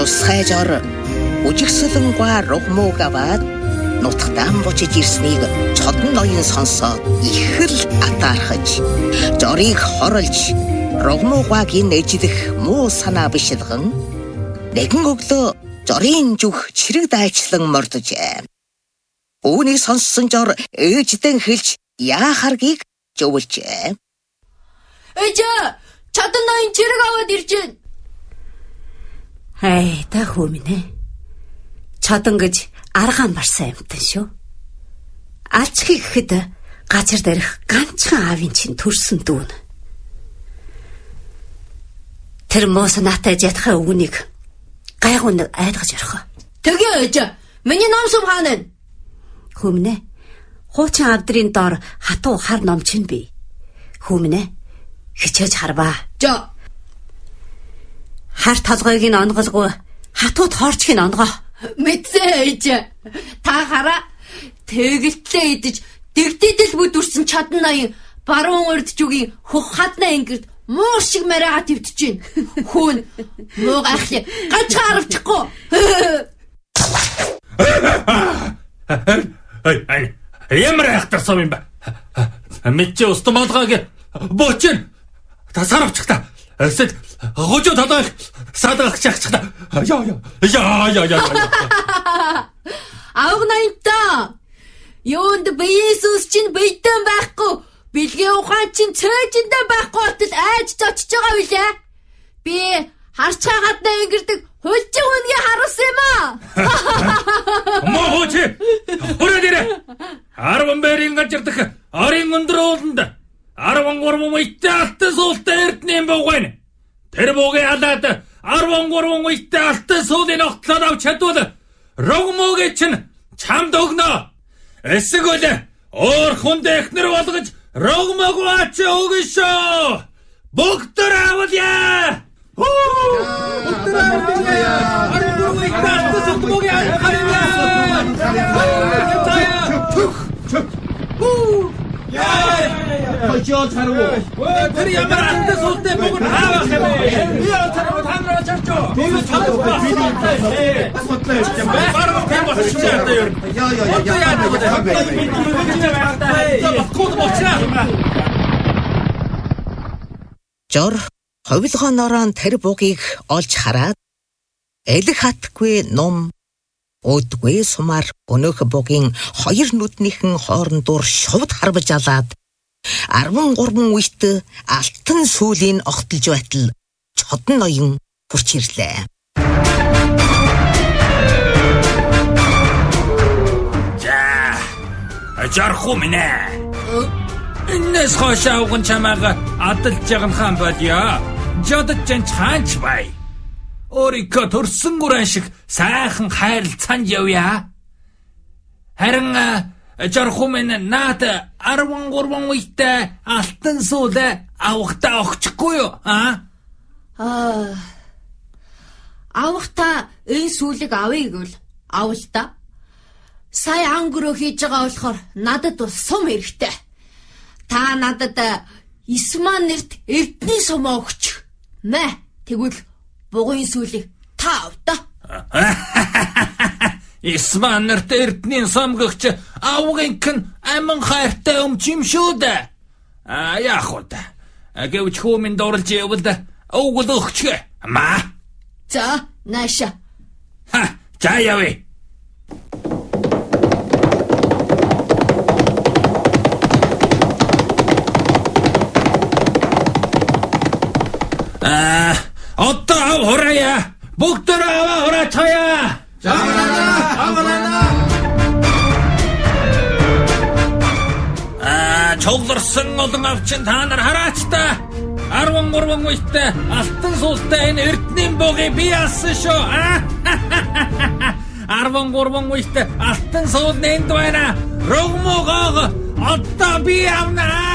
Нусхайжор үжигсэлэнгүй рогмог аваад нутагтаан бочиж ирснийг чодон ноён сонсоод их л атаархаж жорийг хорлж рогмогыг нэжлэх муу санаа бишэлгэн нэгэн өглөө жорийн зүх чирэг дайчлан мордожээ. Үүнийг сонссон жор ээждэн хэлж яахаргийг зөвлөжээ. Ээжээ, чодон ноён чирэг аваад ирж байна. Хай та хүмнэ. Чодон гэж аргаан барсан юмтан шүү. Алчхий гэхэд газар дээрх ганцхан аавын чинь төрсөн дүүн. Тэр моос наатай ятхаа үнийг гайгуун айдгаж орхоо. Тэгээ ээж, миний ном сум хаана вэ? Хүмнэ. Хуучин авдрын доор хатуу хар ном чинь бий. Хүмнэ. Хичээж харваа. За. Хар толгойг нь онголгүй хатууд хоорчгийг онгоо. Мэдсэн ээж. Та хараа. Тэгэлтлээ идэж дэгдэл бүдүрсэн чадан ноён баруун урд жүгийн хөх хадна ингэрд муур шиг мараагаа твтэж байна. Хүүн муу гайхлаа. Ганцхан аравчихгүй. Ямар айхтарсан юм бэ? Мэдээ устмалгааг буучин. Тасаравчихта. Эсэд хожоо тадаах садах чагчта. Я. Авгнайта. Юунд Иесус чинь бийдэн байхгүй. Бэлгийн ухаан чинь цээжиндээ байхгүй хотод айж зочж байгаа үлээ. Би харцгаа гадна ингэрдэг хулжин үнгийн харуулсан юм аа. Мохоч. Хүрээдэрэ. 10 бэрийн гажирдах орын өндөр ууланд 13 үетэй алтан суултай эрдэнэ богоно. Тэр богоо алаад 13 үетэй алтан суулын огтлоод авч чадвал рогмогийн чинь чамд өгнө. Эсэгвэл өөр хүнд эхнэр болгож рогмог аач өгшөө. Бүгдээр авъя. Бүгдээр авъя. 13 үетэй алтан суулгийн харьяа. Хожоо таруу. Тэр ямар алтан суултай богоно хаавах юм бэ? Би таруу танараа чарчоо. Би таруу баслаатай. Баруун тэм болчихтой юу? Жор ховлгоноороо тэр бугийг олж хараад элэг хатгүй ном өдгүй сумаар өнөөх бугийн хоёр нүднийхэн хоорондоор шувд харваж алаад 13 үетэй алтан сүүлийн огтолж байтал чодон ноён хурч ирлээ. Жарху минь. Энэс хошаавган чамаага адалж байгаа хаан болё. Жодож чанч бай. Орика төрсөн гуран шиг сайхан хайрлцаанд явъя. Харин жарху минь наад 13 үетэй алтан сүүл авахтаа огчихгүй юу? Авахтаа энэ сүүлийг авъя гэвэл авал та. Сая ангөрөө хийж байгаа болохоор надад бас сум хэрэгтэй. Та надад Исман нэрт эрдний сум өгч. Мэ тэгвэл бугуйн сүүлийг та ав та. Исман нэрт эрдний сум өгч авгинхэн амин хайртай юм шүү дээ. Яах вэ? Гэвч хүмүүн дурлж явбал өгөл өгч. Ма. За, нааша. За явъя. 어떠 호라야 북들아 호라쳐야 저글슨 олон авчин та нар хараачта 13 үетэй алтан суултай энэ эрдэнийн богыг би алсан шүү. 13 үетэй алтан суул нэнд байна. Рогмогоо одоо би авна.